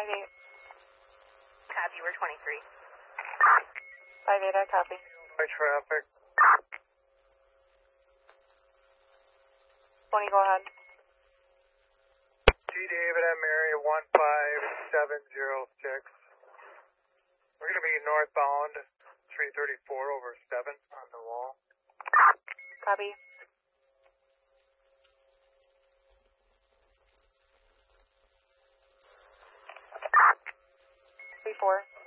Copy, we're 23. 5-8, I copy. By traffic. 20, go ahead. G. David and Mary 15706. We're going to be northbound 334 over 7 on the wall. Copy. 3-4.